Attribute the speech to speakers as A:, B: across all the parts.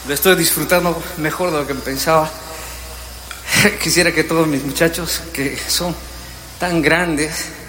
A: Lo estoy disfrutando mejor de lo que pensaba. Quisiera que todos mis muchachos, que son tan grandes,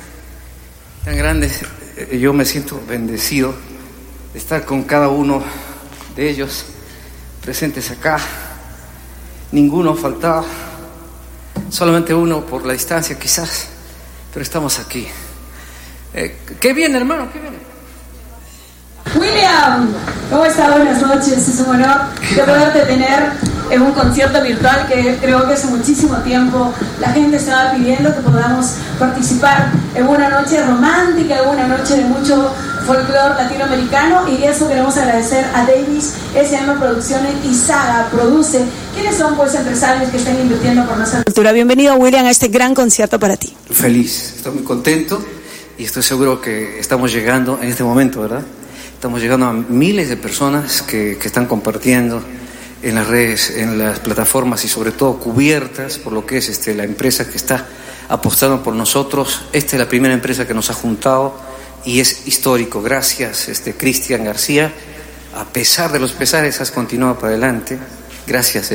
A: yo me siento bendecido de estar con cada uno de ellos presentes acá. Ninguno faltaba, solamente uno por la distancia quizás, pero estamos aquí. Qué bien, hermano, qué bien.
B: William, ¿cómo está? Buenas noches, es un honor de poderte tener en un concierto virtual que creo que hace muchísimo tiempo la gente estaba pidiendo que podamos participar en una noche romántica, en una noche de mucho folclore latinoamericano, y eso queremos agradecer a Davis, SM Producciones y Saga Produce, quienes son pues empresarios que están invirtiendo por nuestra cultura. Bienvenido, William, a este gran concierto para ti.
A: Feliz, estoy muy contento y estoy seguro que estamos llegando en este momento, ¿verdad? Estamos llegando a miles de personas que están compartiendo en las redes, en las plataformas y sobre todo cubiertas por lo que es la empresa que está apostando por nosotros. Esta es la primera empresa que nos ha juntado y es histórico. Gracias, Cristian García. A pesar de los pesares, has continuado para adelante. Gracias,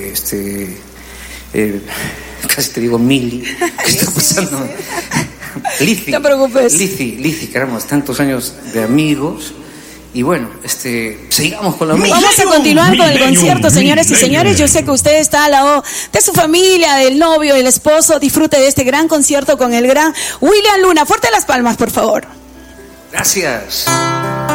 A: casi te digo Mili. ¿Qué está pasando? Lizzy.
B: No te preocupes.
A: Lizzy, caramba, tantos años de amigos. Y bueno, sigamos con la música.
B: Vamos a continuar con el concierto, señores y señores. Yo sé que usted está al lado de su familia, del novio, del esposo. Disfrute de este gran concierto con el gran William Luna. Fuerte las palmas, por favor.
A: Gracias.